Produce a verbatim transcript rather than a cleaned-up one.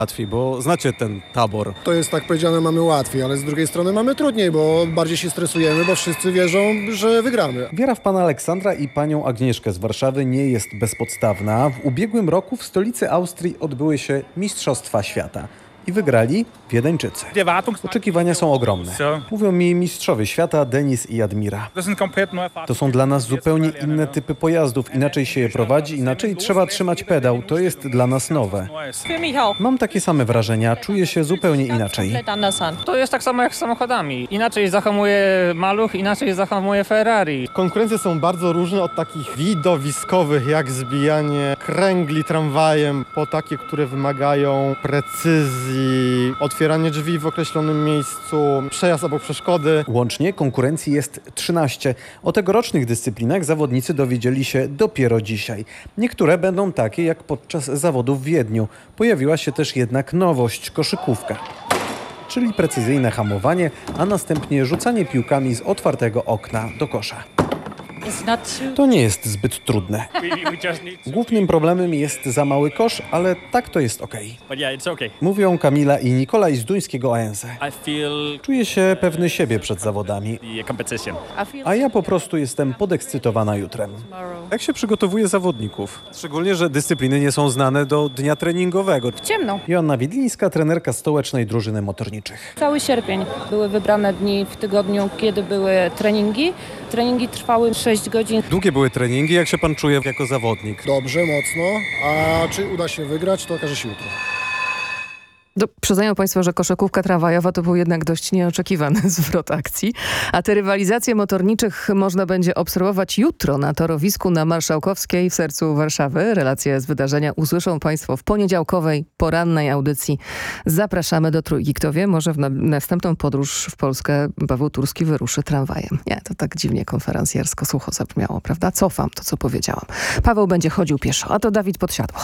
Łatwiej, bo znacie ten tabor. To jest tak powiedziane, mamy łatwiej, ale z drugiej strony mamy trudniej, bo bardziej się stresujemy, bo wszyscy wierzą, że wygramy. Wiara w pana Aleksandra i panią Agnieszkę z Warszawy nie jest bezpodstawna. W ubiegłym roku w stolicy Austrii odbyły się Mistrzostwa Świata. I wygrali Wiedeńczycy. Oczekiwania są ogromne. Mówią mi mistrzowie świata Denis i Admira. To są dla nas zupełnie inne typy pojazdów. Inaczej się je prowadzi, inaczej trzeba trzymać pedał. To jest dla nas nowe. Mam takie same wrażenia. Czuję się zupełnie inaczej. To jest tak samo jak z samochodami. Inaczej zahamuje Maluch, inaczej zahamuje Ferrari. Konkurencje są bardzo różne, od takich widowiskowych jak zbijanie kręgli tramwajem, po takie, które wymagają precyzji, otwieranie drzwi w określonym miejscu, przejazd obok przeszkody. Łącznie konkurencji jest trzynaście. O tegorocznych dyscyplinach zawodnicy dowiedzieli się dopiero dzisiaj. Niektóre będą takie jak podczas zawodów w Wiedniu. Pojawiła się też jednak nowość – koszykówka. Czyli precyzyjne hamowanie, a następnie rzucanie piłkami z otwartego okna do kosza. To nie jest zbyt trudne. Głównym problemem jest za mały kosz, ale tak to jest okej. Mówią Kamila i Nikolaj z duńskiego A N S E. Czuję się pewny siebie przed zawodami, a ja po prostu jestem podekscytowana jutrem. Jak się przygotowuje zawodników? Szczególnie, że dyscypliny nie są znane do dnia treningowego. Ciemno. Joanna Widlińska, trenerka stołecznej drużyny motorniczych. Cały sierpień były wybrane dni w tygodniu, kiedy były treningi. Treningi trwały sześć godzin. Długie były treningi. Jak się pan czuje jako zawodnik? Dobrze, mocno. A czy uda się wygrać, to okaże się jutro. Do, przyznają Państwo, że koszykówka tramwajowa to był jednak dość nieoczekiwany zwrot akcji. A te rywalizacje motorniczych można będzie obserwować jutro na torowisku na Marszałkowskiej w sercu Warszawy. Relacje z wydarzenia usłyszą Państwo w poniedziałkowej, porannej audycji. Zapraszamy do Trójki. Kto wie, może w na, następną podróż w Polskę Paweł Turski wyruszy tramwajem. Nie, to tak dziwnie konferencjersko sucho zabrzmiało, prawda? Cofam to, co powiedziałam. Paweł będzie chodził pieszo, a to Dawid Podsiadło.